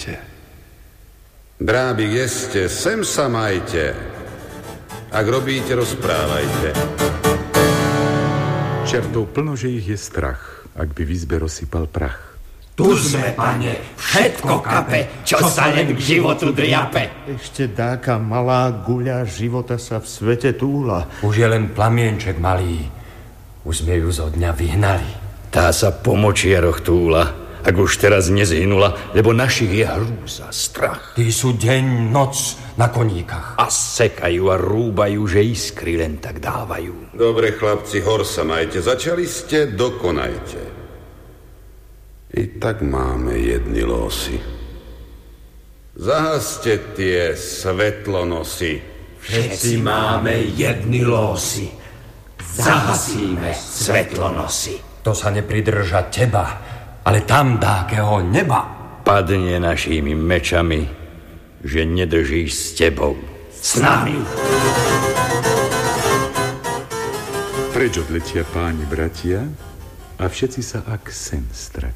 svete. Dráby, jeste, sem sa majte. Ak robíte, rozprávajte. Čertov plno, že ich je strach, ak by v izbe rozsypal prach. Tu sme, pane, všetko kape, čo sa len k životu driape. Ešte dáka malá guľa života sa v svete túla. Už je len plamienček malý, už sme ju zo dňa vyhnali. Tá sa po močiaroch túla, ak už teraz nezhynula, lebo našich je hrúza, strach. Tí sú deň, noc na koníkach. A sekajú a rúbajú, že iskry len tak dávajú. Dobre, chlapci, hor sa majte. Začali ste, dokonajte. I tak máme jedny losy. Zahaste tie svetlonosy. Všetci máme jedny losy. Zahasíme svetlonosy. To sa nepridrža teba, ale tam dákeho neba. Padne našimi mečami, že nedržíš s tebou. S nami. Preč odletia páni bratia a všetci sa ak sen stratia.